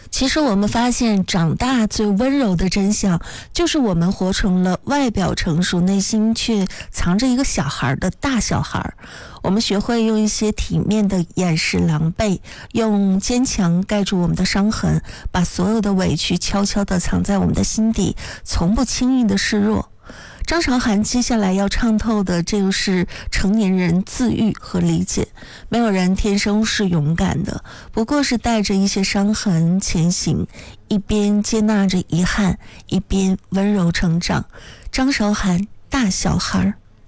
其实我们发现，长大最温柔的真相，就是我们活成了外表成熟，内心却藏着一个小孩的大小孩。我们学会用一些体面的掩饰狼狈，用坚强盖住我们的伤痕，把所有的委屈悄悄地藏在我们的心底，从不轻易的示弱。张韶涵接下来要唱透的，这就是成年人自愈和理解。没有人天生是勇敢的，不过是带着一些伤痕前行，一边接纳着遗憾，一边温柔成长。张韶涵，大小孩。